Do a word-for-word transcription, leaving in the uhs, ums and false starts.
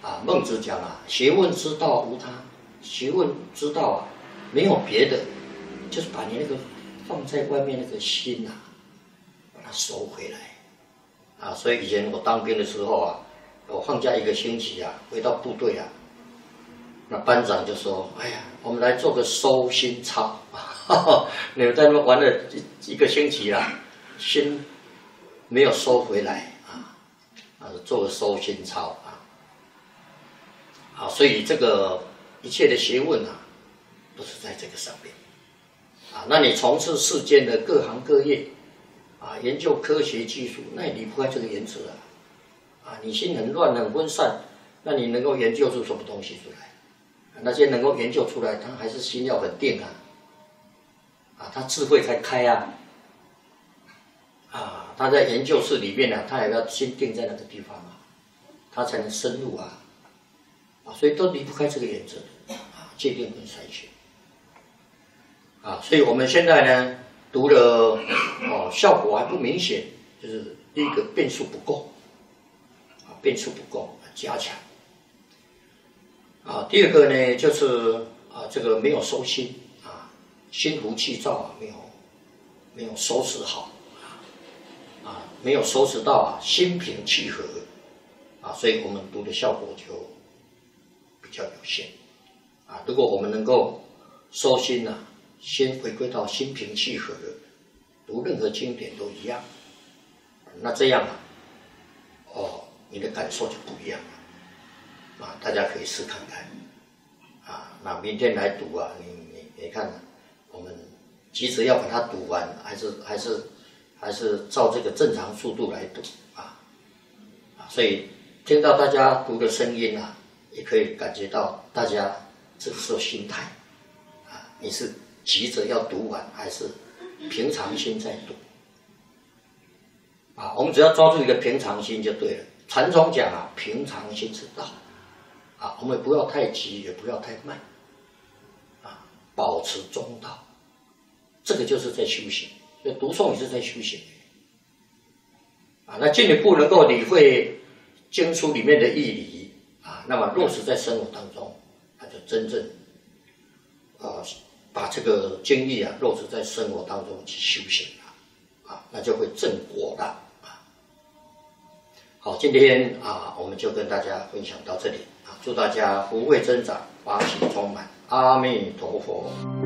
啊，孟子讲啊，学问之道无他，学问之道啊，没有别的，就是把你那个放在外面那个心啊，把它收回来。啊，所以以前我当兵的时候啊，我放假一个星期啊，回到部队啊，那班长就说：“哎呀，我们来做个收心操。你们在那玩了一一个星期啦，心没有收回来啊，啊，做个收心操啊。啊，所以这个一切的学问啊，都是在这个上面。啊，那你从事世间的各行各业。”啊，研究科学技术，那也离不开这个原则啊！啊，你心很乱、很分散，那你能够研究出什么东西出来？啊、那些能够研究出来，他还是心要很定啊！啊，他智慧才开啊！啊，他在研究室里面呢、啊，他也要心定在那个地方啊，他才能深入啊！啊，所以都离不开这个原则的啊，界定跟筛选啊，所以我们现在呢。读了哦，效果还不明显，就是第一个变数不够，啊，变数不够，加强。啊，第二个呢，就是啊，这个没有收心啊，心浮气躁啊，没有没有收拾好啊，啊，没有收拾到啊，心平气和啊，所以我们读的效果就比较有限啊。如果我们能够收心啊。先回归到心平气和的，读任何经典都一样。那这样啊，哦，你的感受就不一样了。啊，大家可以试看看。啊，那明天来读啊，你你你看、啊，我们急着要把它读完，还是还是还是照这个正常速度来读啊？啊，所以听到大家读的声音啊，也可以感觉到大家这个时候心态啊，你是。急着要读完，还是平常心在读？啊，我们只要抓住一个平常心就对了。禅宗讲啊，平常心是道。啊，我们不要太急，也不要太慢。啊，保持中道，这个就是在修行。所以读诵也是在修行。啊，那进一步能够理会经书里面的义理啊，那么落实在生活当中，那就真正啊。把这个经历啊落实在生活当中去修行了，啊，那就会正果了啊。好，今天啊，我们就跟大家分享到这里啊，祝大家福慧增长，法喜充满，阿弥陀佛。